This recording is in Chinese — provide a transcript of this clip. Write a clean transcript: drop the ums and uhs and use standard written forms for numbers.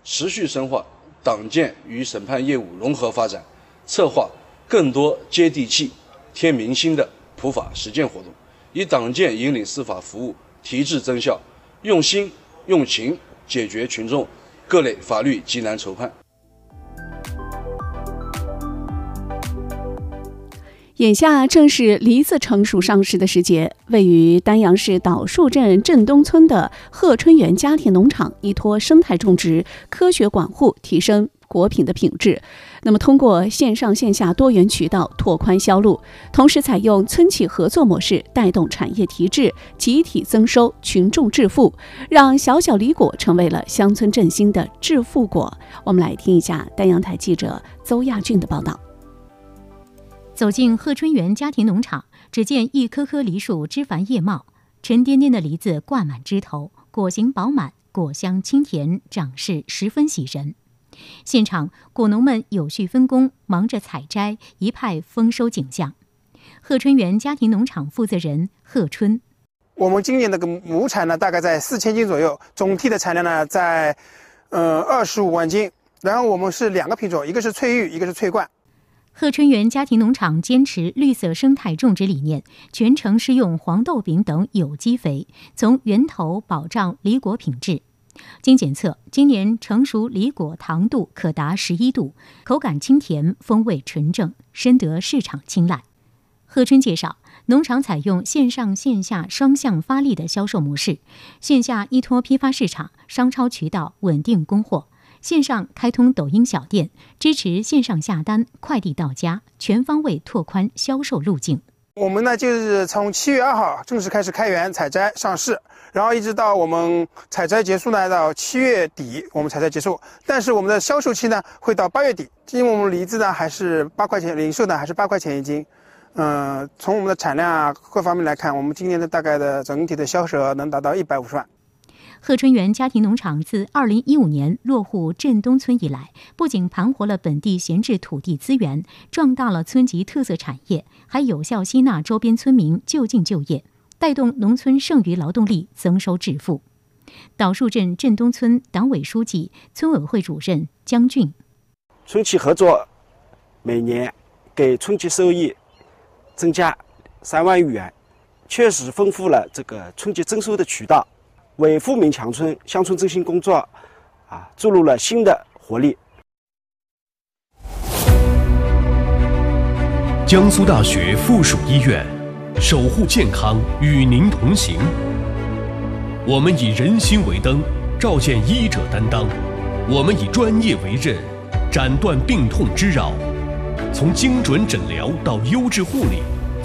持续深化党建与审判业务融合发展，策划更多接地气、贴民心的普法实践活动，以党建引领司法服务提质增效，用心用情解决群众各类法律急难愁盼。 眼下正是梨子成熟上市的时节，位于丹阳市岛树镇镇东村的贺春园家庭农场依托生态种植、科学管护，提升果品的品质。那么通过线上线下多元渠道拓宽销路，同时采用村企合作模式，带动产业提质，集体增收，群众致富，让小小梨果成为了乡村振兴的致富果。我们来听一下丹阳台记者邹亚俊的报道。 走进贺春园家庭农场，只见一棵棵梨树枝繁叶茂，沉甸甸的梨子挂满枝头，果形饱满，果香清甜，长势十分喜人。现场果农们有序分工，忙着采摘，一派丰收景象。贺春园家庭农场负责人贺春： 我们今年的亩产呢，大概在4000斤左右，总体的产量呢在25万斤。然后我们是2个品种，一个是翠玉，一个是翠冠。 贺春园家庭农场坚持绿色生态种植理念，全程施用黄豆饼等有机肥，从源头保障梨果品质。经检测，今年成熟梨果糖度可达11度，口感清甜，风味纯正，深得市场青睐。贺春介绍，农场采用线上线下双向发力的销售模式，线下依托批发市场、商超渠道稳定供货，线上开通抖音小店，支持线上下单、快递到家，全方位拓宽销售路径。 我们呢就是从7月2号正式开始开园采摘上市，然后一直到我们采摘结束呢，到7月底我们采摘结束。但是我们的销售期呢会到8月底，因为我们梨子呢还是8块钱，零售呢还是8块钱一斤。从我们的产量啊各方面来看，我们今年的大概的整体的销售额能达到150万。 贺春园家庭农场自2015年落户镇东村以来，不仅盘活了本地闲置土地资源，壮大了村级特色产业，还有效吸纳周边村民就近就业，带动农村剩余劳动力增收致富。岛树镇镇东村党委书记、村委会主任江俊： 村企合作每年给村级收益增加3万余元，确实丰富了这个村级增收的渠道，为富民强村乡村振兴工作注入了新的活力。 江苏大学附属医院，守护健康，与您同行。我们以人心为灯，照见医者担当；我们以专业为刃，斩断病痛之扰。从精准诊疗到优质护理，